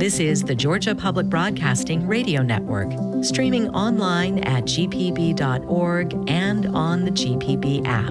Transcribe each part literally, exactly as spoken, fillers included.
This is the Georgia Public Broadcasting Radio Network, streaming online at g p b dot org and on the G P B app.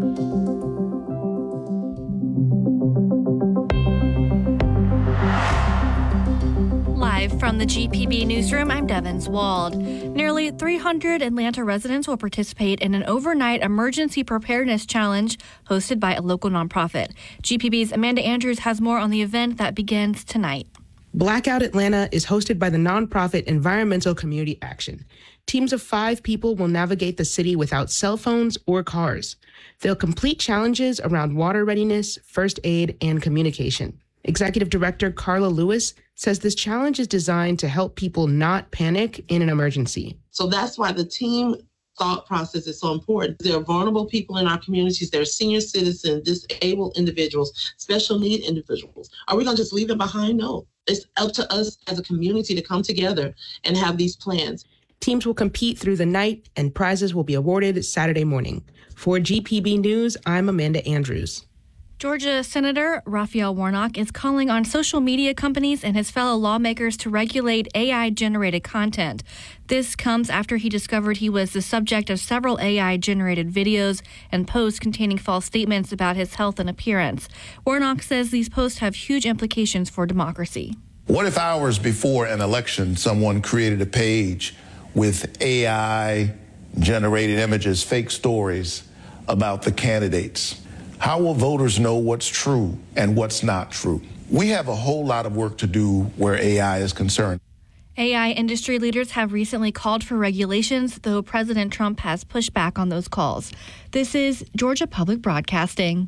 Live from the G P B newsroom, I'm Devins Wald. Nearly three hundred Atlanta residents will participate in an overnight emergency preparedness challenge hosted by a local nonprofit. G P B's Amanda Andrews has more on the event that begins tonight. Blackout Atlanta is hosted by the nonprofit Environmental Community Action. Teams of five people will navigate the city without cell phones or cars. They'll complete challenges around water readiness, first aid, and communication. Executive Director Carla Lewis says this challenge is designed to help people not panic in an emergency. So that's why the team thought process is so important. There are vulnerable people in our communities. There are senior citizens, disabled individuals, special need individuals. Are we going to just leave them behind? No. It's up to us as a community to come together and have these plans. Teams will compete through the night, and prizes will be awarded Saturday morning. For G P B News, I'm Amanda Andrews. Georgia Senator Raphael Warnock is calling on social media companies and his fellow lawmakers to regulate A I-generated content. This comes after he discovered he was the subject of several A I-generated videos and posts containing false statements about his health and appearance. Warnock says these posts have huge implications for democracy. What if hours before an election, someone created a page with A I-generated images, fake stories about the candidates? How will voters know what's true and what's not true? We have a whole lot of work to do where A I is concerned. A I industry leaders have recently called for regulations, though President Trump has pushed back on those calls. This is Georgia Public Broadcasting.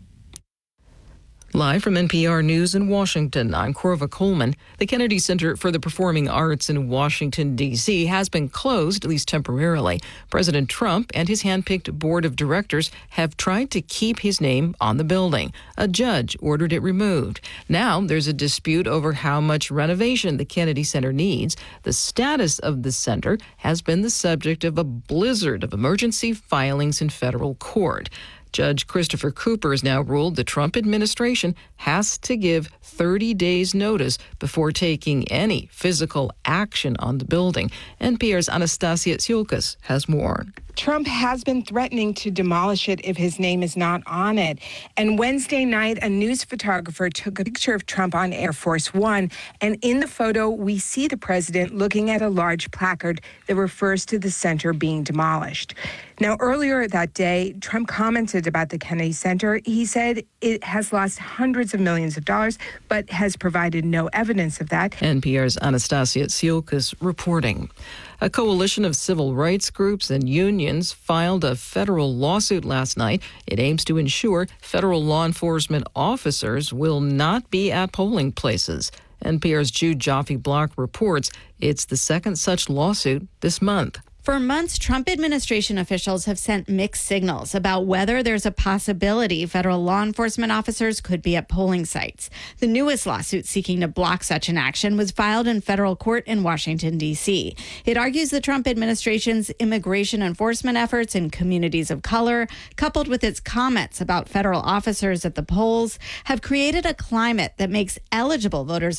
Live from N P R News in Washington, I'm Corva Coleman. The Kennedy Center for the Performing Arts in Washington, D C has been closed, at least temporarily. President Trump and his handpicked board of directors have tried to keep his name on the building. A judge ordered it removed. Now there's a dispute over how much renovation the Kennedy Center needs. The status of the center has been the subject of a blizzard of emergency filings in federal court. Judge Christopher Cooper has now ruled the Trump administration has to give thirty days notice before taking any physical action on the building. N P R's Anastasia Tsiolkas has more. Trump has been threatening to demolish it if his name is not on it. And Wednesday night, a news photographer took a picture of Trump on Air Force One. And in the photo, we see the president looking at a large placard that refers to the center being demolished. Now, earlier that day, Trump commented about the Kennedy Center. He said it has lost hundreds of millions of dollars, but has provided no evidence of that. N P R's Anastasia Tsiolkas reporting. A coalition of civil rights groups and unions filed a federal lawsuit last night. It aims to ensure federal law enforcement officers will not be at polling places. N P R's Jude Joffe-Block reports it's the second such lawsuit this month. For months, Trump administration officials have sent mixed signals about whether there's a possibility federal law enforcement officers could be at polling sites. The newest lawsuit seeking to block such an action was filed in federal court in Washington, D C. It argues the Trump administration's immigration enforcement efforts in communities of color, coupled with its comments about federal officers at the polls, have created a climate that makes eligible voters